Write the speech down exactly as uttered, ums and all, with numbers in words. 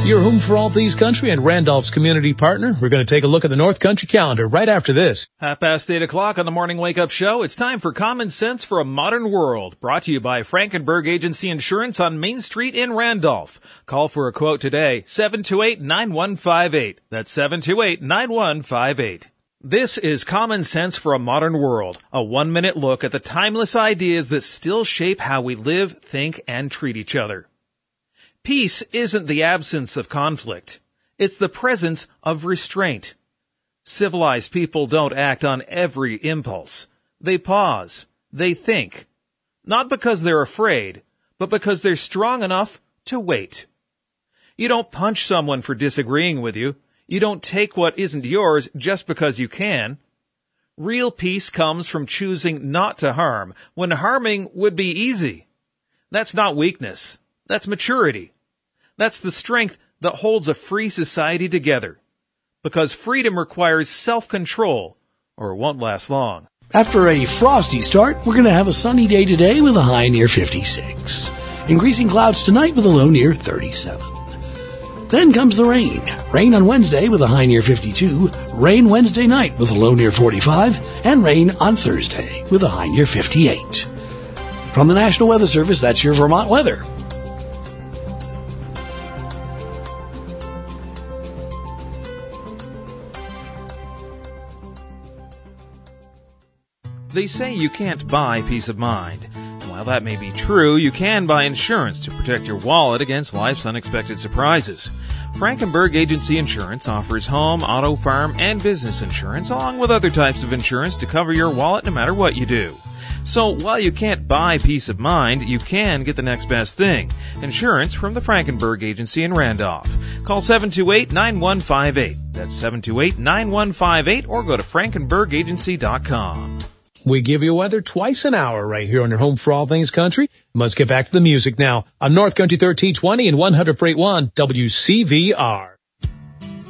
Your home for all things country and Randolph's community partner. We're going to take a look at the North Country calendar right after this. Half past eight o'clock on the Morning Wake Up Show. It's time for Common Sense for a Modern World. Brought to you by Frankenberg Agency Insurance on Main Street in Randolph. Call for a quote today, seven two eight, nine one five eight. That's seven two eight, nine one five eight. This is Common Sense for a Modern World, a one-minute look at the timeless ideas that still shape how we live, think, and treat each other. Peace isn't the absence of conflict. It's the presence of restraint. Civilized people don't act on every impulse. They pause. They think. Not because they're afraid, but because they're strong enough to wait. You don't punch someone for disagreeing with you. You don't take what isn't yours just because you can. Real peace comes from choosing not to harm when harming would be easy. That's not weakness. That's maturity. That's the strength that holds a free society together. Because freedom requires self-control, or it won't last long. After a frosty start, we're going to have a sunny day today with a high near fifty-six. Increasing clouds tonight with a low near thirty-seven. Then comes the rain. Rain on Wednesday with a high near fifty-two. Rain Wednesday night with a low near forty-five. And rain on Thursday with a high near fifty-eight. From the National Weather Service, that's your Vermont weather. They say you can't buy peace of mind. While that may be true, you can buy insurance to protect your wallet against life's unexpected surprises. Frankenberg Agency Insurance offers home, auto, farm, and business insurance, along with other types of insurance to cover your wallet no matter what you do. So while you can't buy peace of mind, you can get the next best thing. Insurance from the Frankenberg Agency in Randolph. Call seven two eight, nine one five eight. That's seven two eight, nine one five eight, or go to frankenberg agency dot com. We give you weather twice an hour right here on your home for all things country. Let's get back to the music now on North Country thirteen twenty and one hundred point one W C V R.